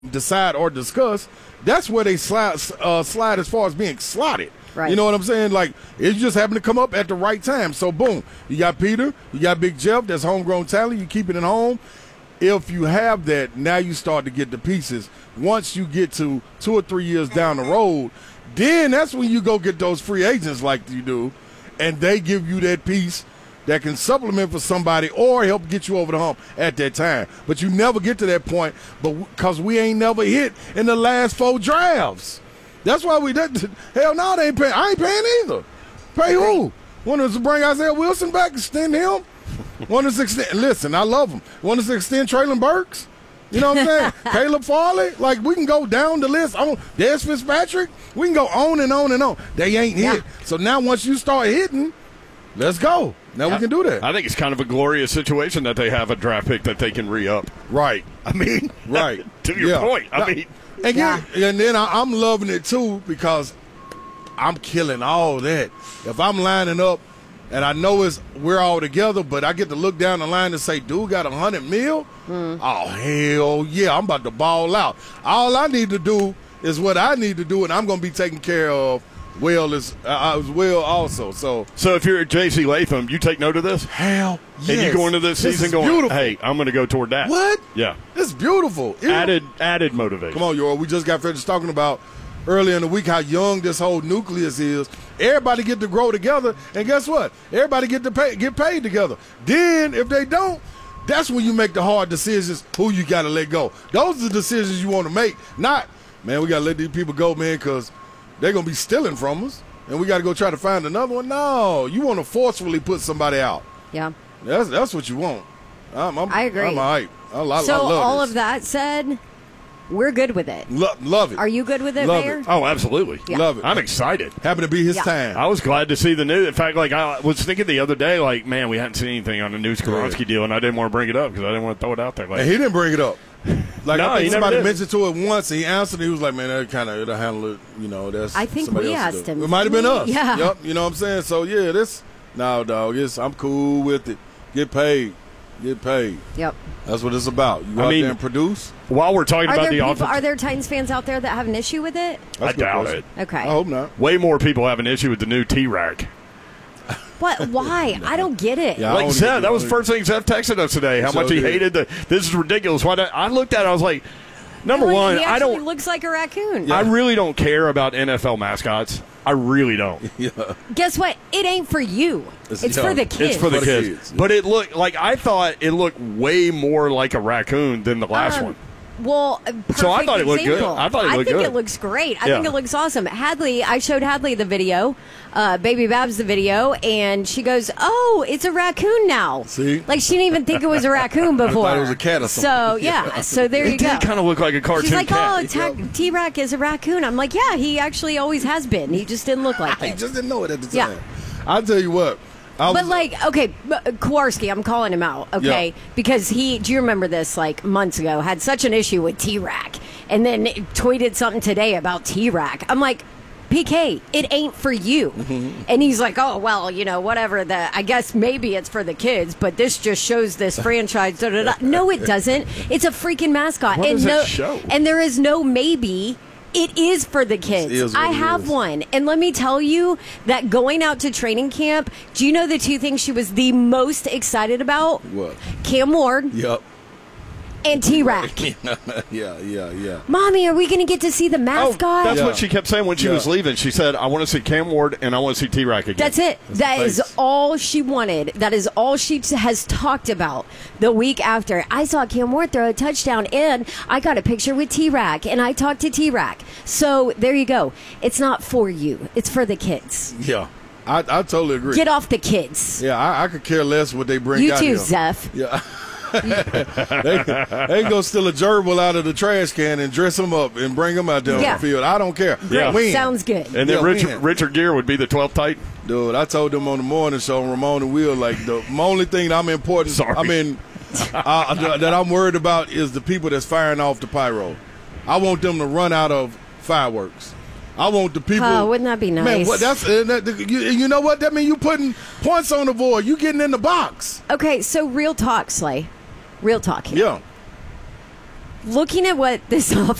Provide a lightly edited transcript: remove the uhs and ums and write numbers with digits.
decide or discuss, that's where they slide as far as being slotted. Right. You know what I'm saying? Like, it just happened to come up at the right time. So, boom, you got Peter, you got Big Jeff, that's homegrown talent, you keep it at home. If you have that, now you start to get the pieces. Once you get to 2 or 3 years down the road, then that's when you go get those free agents like you do, and they give you that piece that can supplement for somebody or help get you over the hump at that time. But you never get to that point because we ain't never hit in the last 4 drafts. That's why hell no, they ain't paying. I ain't paying either. Pay who? Want us to bring Isaiah Wilson back, extend him? Want us to extend? Listen, I love him. Want us to extend Traylon Burks? You know what I'm saying? Caleb Farley? Like, we can go down the list. On Des Fitzpatrick? We can go on and on and on. They ain't hit. So now once you start hitting, let's go. Now we can do that. I think it's kind of a glorious situation that they have a draft pick that they can re-up. Right. I mean, right. To your point. I mean. And then I'm loving it, too, because I'm killing all that. If I'm lining up and I know we're all together, but I get to look down the line and say, dude got $100 million? Oh, hell yeah, I'm about to ball out. All I need to do is what I need to do, and I'm going to be taken care of as well also. So if you're at J.C. Latham, you take note of this? Hell yes. And you go into this season going, beautiful. Hey, I'm going to go toward that. What? Yeah. It's beautiful. Added motivation. Come on, Yor. We just got finished talking about earlier in the week how young this whole nucleus is. Everybody get to grow together, and guess what? Everybody get paid together. Then, if they don't, that's when you make the hard decisions who you got to let go. Those are the decisions you want to make. Not, man, we got to let these people go, man, because they're going to be stealing from us, and we got to go try to find another one. No, you want to forcefully put somebody out. Yeah. That's what you want. I agree. I'm hype. I love all this. of that said, we're good with it. Love it. Are you good with it, Love Mayor? it. Oh, absolutely. Yeah. Love it. I'm excited. Happened to be his time. I was glad to see the news. In fact, like I was thinking the other day, like, man, we hadn't seen anything on the new Skoronski deal, and I didn't want to bring it up because I didn't want to throw it out there. Like, and he didn't bring it up. Like, no, I think somebody did. mentioned to it once, and he answered. He was like, "Man, that kind of it'll handle it." You know, that's. I think somebody we else to asked do. him. It might have been us. Yeah. Yep. You know what I'm saying? So yeah, dog. I'm cool with it. Get paid. Yep. That's what it's about. You go out there and produce. While we're talking about the offense, are there Titans fans out there that have an issue with it? I doubt it. Okay. I hope not. Way more people have an issue with the new T-Rack. What? Why? I don't get it. Yeah, Like Zeph, that was the first thing Zeph texted us today. How much he hated this is ridiculous. I looked at it, I was like, number one, he I actually don't. looks like a raccoon. Yeah. I really don't care about NFL mascots. I really don't. Yeah. Guess what? It ain't for you. It's for the kids. It's for the For the kids. kids, yeah. But it looked like I thought it looked way more like a raccoon than the last one. Well, So I thought it looked good. example. I thought it looked think good. it looks great. I Yeah. think it looks awesome. I showed Hadley the video, Baby Babs the video, and she goes, "Oh, it's a raccoon now." See? Like, she didn't even think it was a raccoon before. thought it was a cat or something. So, yeah. So there you It go. did kind of look like a cartoon She's like, cat. "Oh, T-Rack is a raccoon." I'm like, "Yeah, he actually always has been. He just didn't look like I it." just didn't know it at the Yeah. time. I'll tell you what. But Kowarski, I'm calling him out, okay? Yeah. Because do you remember this, like, months ago, had such an issue with T-Rack, and then tweeted something today about T-Rack. I'm like, PK, it ain't for you. Mm-hmm. And he's like, oh, well, whatever, I guess maybe it's for the kids, but this just shows this franchise, da-da-da. No, it doesn't. It's a freaking mascot. What does it show? And there is no maybe. It is for the kids. It is what I it have is. one. And let me tell you that going out to training camp, do you know the 2 things she was the most excited about? What? Cam Ward Yep. and T-Rack. Yeah. Mommy, are we going to get to see the mascot? That's Yeah. what she kept saying when she was Yeah. leaving. She said, I want to see Cam Ward and I want to see T-Rack again. That's it. That the is face. all she wanted. That is all she has talked about the week after. I saw Cam Ward throw a touchdown, and I got a picture with T-Rack, and I talked to T-Rack. So there you go. It's not for you. It's for the kids. Yeah. I totally agree. Get off the kids. Yeah, I could care less what they bring You out too, here. Zeph. Yeah. they can go steal a gerbil out of the trash can and dress him up and bring him out there on Yeah. the field. I don't care. Yeah. Win. Sounds good. And then Yeah, Richard Gere would be the 12th Titan. Dude, I told them on the morning show, Ramon and Will, like, the only thing that I'm important, Sorry. that I'm worried about is the people that's firing off the pyro. I want them to run out of fireworks. I want the people. Oh, wouldn't that be nice? Man, you know what? That means you putting points on the board. You getting in the box. Okay, so real talk, Slay. Real talk here. Yeah. looking at what this